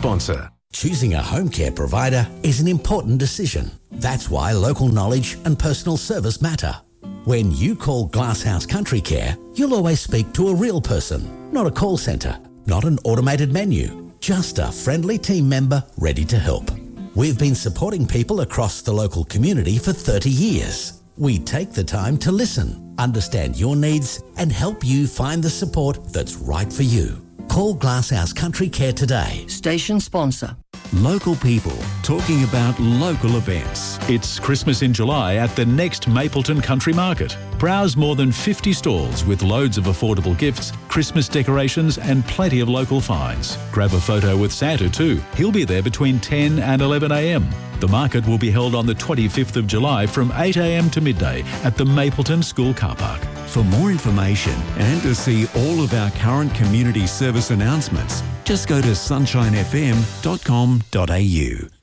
sponsor. Choosing a home care provider is an important decision. That's why local knowledge and personal service matter. When you call Glasshouse Country Care, you'll always speak to a real person, not a call centre, not an automated menu, just a friendly team member ready to help. We've been supporting people across the local community for 30 years. We take the time to listen, understand your needs, and help you find the support that's right for you. Call Glasshouse Country Care today. Station sponsor. Local people talking about local events. It's Christmas in July at the next Mapleton Country Market. Browse more than 50 stalls with loads of affordable gifts, Christmas decorations and plenty of local finds. Grab a photo with Santa too. He'll be there between 10 and 11 a.m. The market will be held on the 25th of July from 8 a.m. to midday at the Mapleton School Car Park. For more information and to see all of our current community service announcements, just go to sunshinefm.com.au.